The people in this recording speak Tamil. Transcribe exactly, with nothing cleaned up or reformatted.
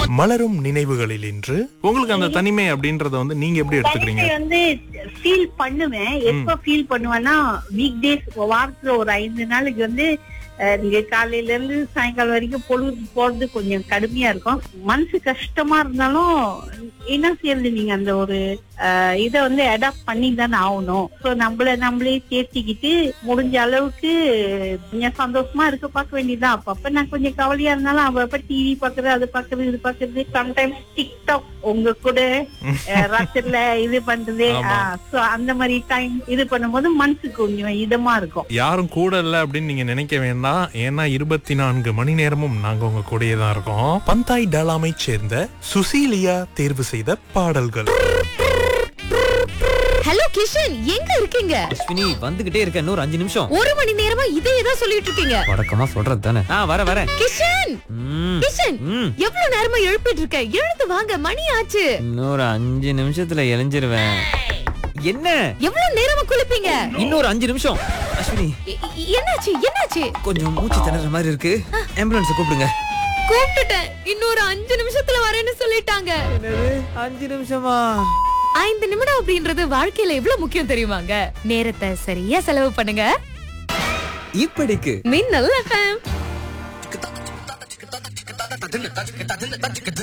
மலரும் நினைவுகளில் இன்று உங்களுக்கு அந்த தனிமை அப்படின்றத வந்து நீங்க எப்படி எடுத்துக்கிறீங்க? தனிமை வந்து ஃபீல் பண்ணுவேன். எப்ப ஃபீல் பண்ணுவேன்னா வீக் டேஸ், வாரத்துல ஒரு ஐந்து நாளைக்கு வந்து அஹ், நீங்க காலையில இருந்து சாயங்காலம் வரைக்கும் பொழுது போறது கொஞ்சம் கடுமையா இருக்கும். மனசு கஷ்டமா இருந்தாலும் என்ன செய்யறது, நீங்க அந்த ஒரு அஹ், இத வந்து அடாப்ட் பண்ணி தானே ஆகணும். சோ நம்மள நம்மளே தேர்த்திக்கிட்டு முடிஞ்ச அளவுக்கு கொஞ்சம் சந்தோஷமா இருக்க பார்க்க வேண்டியதுதான். அப்பப்ப நான் கொஞ்சம் கவலையா இருந்தாலும் அப்பப்ப டிவி பாக்குறது, அது பாக்குறது, இது பாக்குறது, சம்டைம்ஸ் டிக்டாக் உங்க கூட அஹ், ராத்திரில இது பண்றது. சோ அந்த மாதிரி டைம் இது பண்ணும்போது மனசுக்கு கொஞ்சம் இதமா இருக்கும். யாரும் கூட இல்ல அப்படின்னு நீங்க நினைக்க வேண்டாம். ஏன்னா இருபத்தி நான்கு மணி நேரமும் நாங்க உங்க கூடயே தான் இருக்கோம். பந்தாய் டாலாமை சேர்ந்த சுசீலியா தேர்வு செய்த பாடல்கள். ஹலோ கிஷன், எங்க இருக்கீங்க? அஸ்வினி வந்துகிட்டே இருக்க, இன்னொரு அஞ்சு நிமிஷம். ஒரு மணி நேரமா இதே தான் சொல்லிட்டு இருக்கீங்க. வழக்கமா சொல்றது தானே. ஆ வர வர கிஷன், ம், கிஷன், ம். எவ்வளவு நேரமா எழுப்பிட்டு இருக்க? எழுந்து வாங்க, மணி ஆச்சு. இன்னொரு அஞ்சு நிமிஷத்துல எழிஞ்சிருவேன். என்ன எவ்வளவு நேரமா குளிப்பீங்க? இன்னொரு அஞ்சு நிமிஷம். அஸ்வினி எ- எ- என்னாச்சு என்னாச்சு? கொஞ்சம் மூச்சு திணற மாதிரி இருக்கு. ஆம்புலன்ஸ் கூப்பிடுங்க. கூப்பிட்டுட்டேன். இன்னொரு அஞ்சு நிமிஷத்துல வரேன்னு சொல்லிட்டாங்க. என்னது அஞ்சு நிமிஷமா? ஐந்து நிமிடம் அப்படின்றது வாழ்க்கையில எவ்வளவு முக்கியம் தெரியுமாங்க? நேரத்தை சரியா செலவு பண்ணுங்க. இப்படிக்கு மின்னல் எஃப்எம்.